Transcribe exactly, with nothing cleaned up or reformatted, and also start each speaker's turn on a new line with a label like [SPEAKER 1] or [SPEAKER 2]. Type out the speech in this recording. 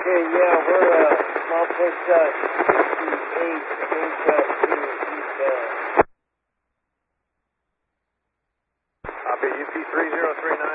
[SPEAKER 1] Okay, yeah, we're uh, Southwest uh, sixty-eight, Wingshot two, eastbound.
[SPEAKER 2] Copy, U P three zero three nine.